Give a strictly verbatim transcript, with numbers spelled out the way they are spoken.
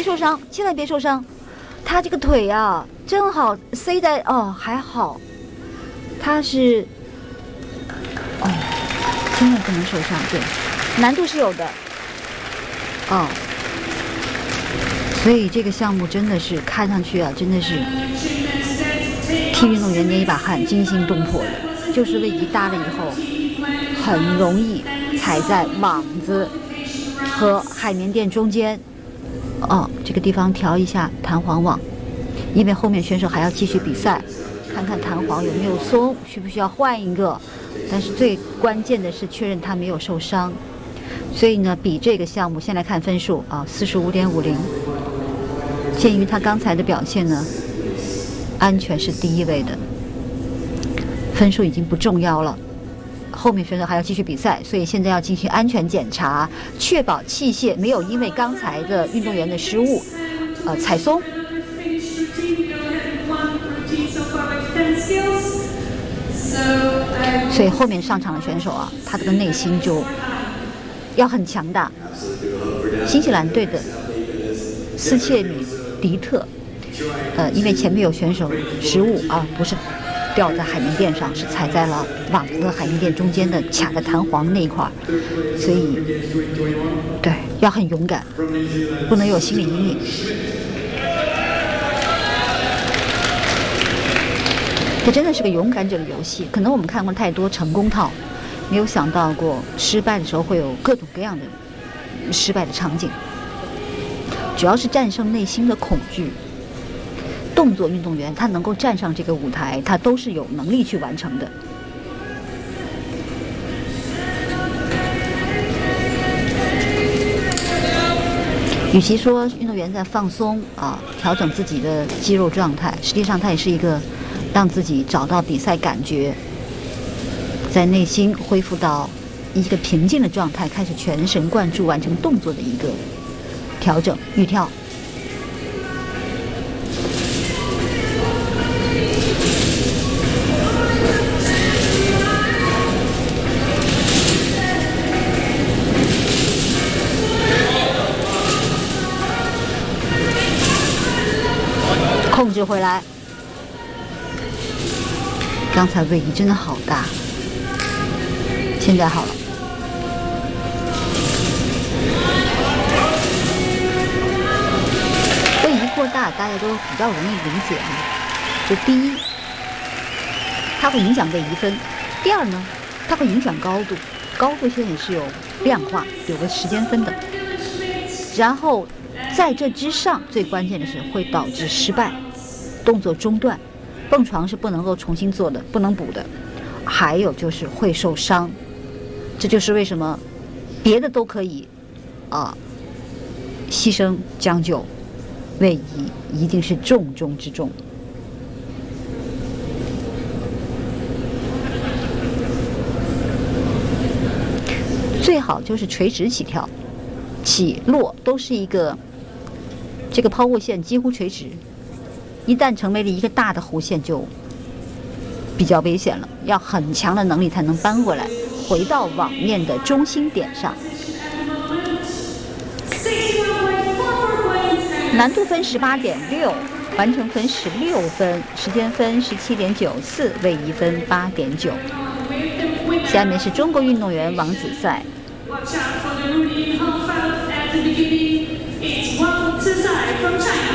受伤，千万别受伤。他这个腿啊，真好塞在哦，还好，他是哦，千万不能受伤，对，难度是有的，哦，所以这个项目真的是看上去啊，真的是替运动员捏一把汗，惊心动魄的，就是位移搭了以后，很容易踩在网子和海绵垫中间。哦，这个地方调一下弹簧网，因为后面选手还要继续比赛，看看弹簧有没有松，需不需要换一个。但是最关键的是确认他没有受伤。所以呢，比这个项目先来看分数啊，四十五点五零。鉴于他刚才的表现呢，安全是第一位的，分数已经不重要了。后面选手还要继续比赛，所以现在要进行安全检查，确保器械没有因为刚才的运动员的失误，呃，踩松。所以后面上场的选手啊，他这个内心就要很强大。新西兰队的斯切米迪特，呃，因为前面有选手失误啊，不是掉在海绵垫上，是踩在了网子和海绵垫中间的卡在弹簧那一块，所以对要很勇敢，不能有心理阴影。这真的是个勇敢者的游戏。可能我们看过太多成功套，没有想到过失败的时候会有各种各样的失败的场景。主要是战胜内心的恐惧。动作运动员他能够站上这个舞台，他都是有能力去完成的。与其说运动员在放松啊，调整自己的肌肉状态，实际上他也是一个让自己找到比赛感觉，在内心恢复到一个平静的状态，开始全神贯注完成动作的一个调整预跳。控制回来，刚才位移真的好大，现在好了。位移过大，大家都比较容易理解啊。就第一，它会影响位移分；第二呢，它会影响高度，高度现在也是有量化，有个时间分的。然后在这之上，最关键的是会导致失败。动作中断，蹦床是不能够重新做的，不能补的。还有就是会受伤，这就是为什么别的都可以啊、呃、牺牲将就，位移一定是重中之重。最好就是垂直起跳，起落都是一个这个抛物线几乎垂直。一旦成为了一个大的弧线，就比较危险了，要很强的能力才能扳回来，回到网面的中心点上。难度分十八点六，完成分十六分，时间分十七点九四，位移分八点九。下面是中国运动员王子赛。Watch out for the Rudy Hong Fan at the beginning. It's one to side from China.